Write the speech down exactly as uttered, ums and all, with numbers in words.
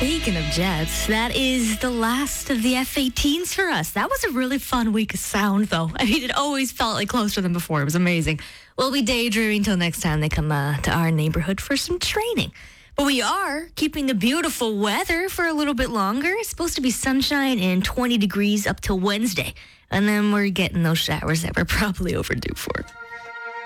Speaking of jets, that is the last of the F eighteens for us. That was a really fun week of sound, though. I mean, it always felt like closer than before. It was amazing. We'll be daydreaming until next time they come uh, to our neighborhood for some training. But we are keeping the beautiful weather for a little bit longer. It's supposed to be sunshine and twenty degrees up till Wednesday. And then we're getting those showers that we're probably overdue for.